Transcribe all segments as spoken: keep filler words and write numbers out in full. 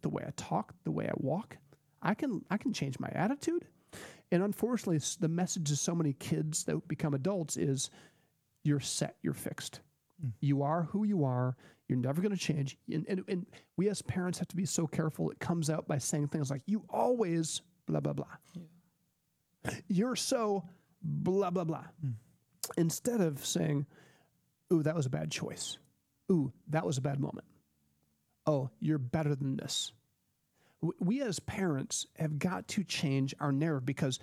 the way I talk, the way I walk. I can I can change my attitude. And unfortunately, the message to so many kids that become adults is you're set, you're fixed. Mm. You are who you are. You're never going to change. And, and, and we as parents have to be so careful. It comes out by saying things like, you always blah, blah, blah. Yeah. You're so blah, blah, blah. Mm. Instead of saying, ooh, that was a bad choice. Ooh, that was a bad moment. Oh, you're better than this. We as parents have got to change our narrative because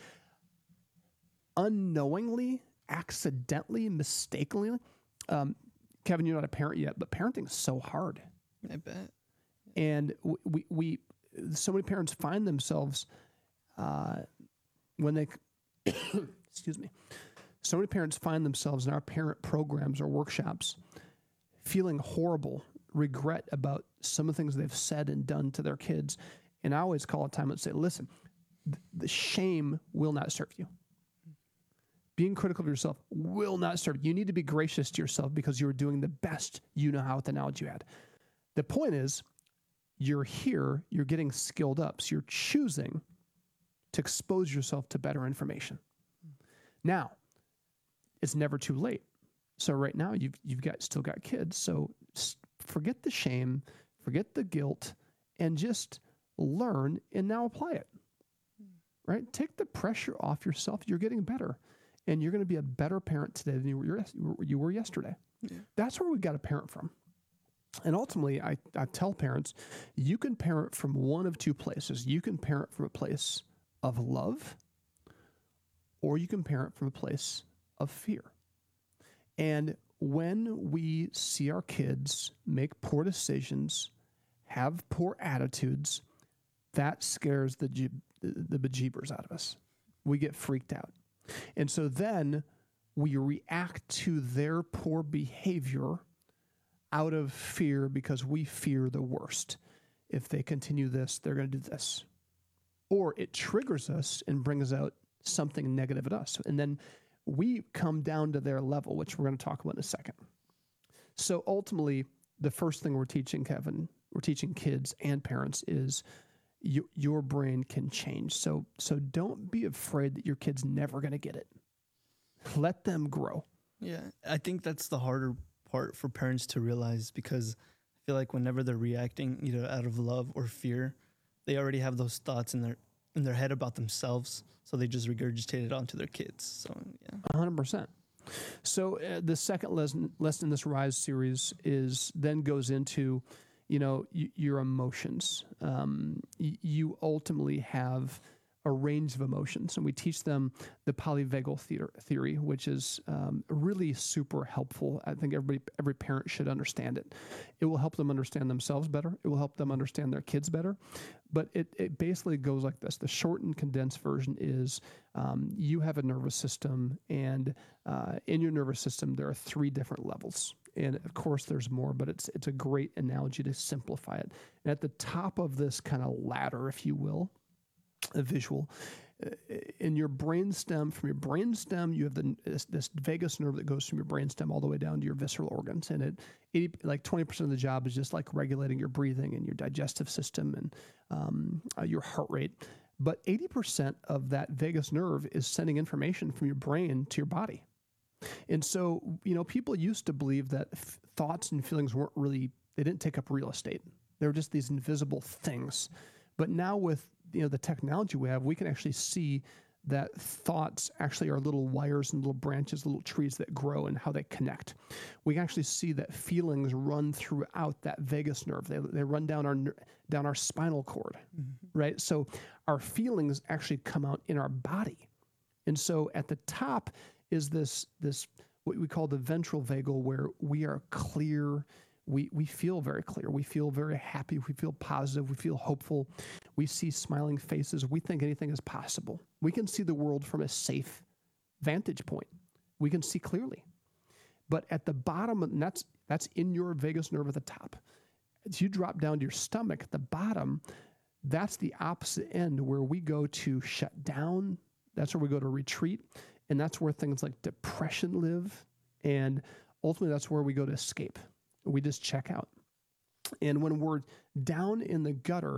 unknowingly, accidentally, mistakenly, um, Kevin, you're not a parent yet, but parenting is so hard. I bet. And we, we, so many parents find themselves uh, when they, excuse me, so many parents find themselves in our parent programs or workshops feeling horrible, regret about some of the things they've said and done to their kids. And I always call a time and say, listen, th- the shame will not serve you. Being critical of yourself will not serve you. You need to be gracious to yourself because you're doing the best you know how with the knowledge you had. The point is, you're here, you're getting skilled up, so you're choosing to expose yourself to better information. Now, it's never too late. So right now, you've you've got still got kids, so forget the shame, forget the guilt, and just learn and now apply it, right? Take the pressure off yourself. You're getting better, and you're going to be a better parent today than you were, you were yesterday. Yeah. That's where we got to parent from. And ultimately, I, I tell parents, you can parent from one of two places. You can parent from a place of love, or you can parent from a place of fear. And when we see our kids make poor decisions, have poor attitudes, that scares the the bejeebers out of us. We get freaked out. And so then we react to their poor behavior out of fear because we fear the worst. If they continue this, they're going to do this. Or it triggers us and brings out something negative at us. And then we come down to their level, which we're going to talk about in a second. So ultimately, the first thing we're teaching, Kevin, we're teaching kids and parents is you, your brain can change. So so don't be afraid that your kid's never going to get it. Let them grow. Yeah, I think that's the harder part for parents to realize because I feel like whenever they're reacting either out of love or fear, they already have those thoughts in their in their head about themselves, so they just regurgitate it onto their kids. So yeah, one hundred percent. So uh, the second lesson, lesson in this Rise series is then goes into, you know, y- your emotions. Um, y- you ultimately have a range of emotions, and we teach them the polyvagal theater, theory, which is um, really super helpful. I think everybody, every parent should understand it. It will help them understand themselves better. It will help them understand their kids better. But it, it basically goes like this. The short and condensed version is um, you have a nervous system, and uh, in your nervous system, there are three different levels. And of course, there's more, but it's it's a great analogy to simplify it. And at the top of this kind of ladder, if you will, a visual, uh, in your brainstem, from your brainstem, you have the this, this vagus nerve that goes from your brainstem all the way down to your visceral organs. And it, eighty, like twenty percent of the job is just like regulating your breathing and your digestive system and um, uh, your heart rate. But eighty percent of that vagus nerve is sending information from your brain to your body. And so, you know, people used to believe that f- thoughts and feelings weren't really, they didn't take up real estate. They were just these invisible things. But now with, you know, the technology we have, we can actually see that thoughts actually are little wires and little branches, little trees that grow and how they connect. We can actually see that feelings run throughout that vagus nerve. They, they run down our down our spinal cord, mm-hmm. right? So our feelings actually come out in our body. And so at the top is this, this what we call the ventral vagal, where we are clear. We we feel very clear. We feel very happy. We feel positive. We feel hopeful. We see smiling faces. We think anything is possible. We can see the world from a safe vantage point. We can see clearly. But at the bottom, and that's that's in your vagus nerve at the top. As you drop down to your stomach at the bottom, that's the opposite end where we go to shut down. That's where we go to retreat. And that's where things like depression live. And ultimately, that's where we go to escape. We just check out. And when we're down in the gutter,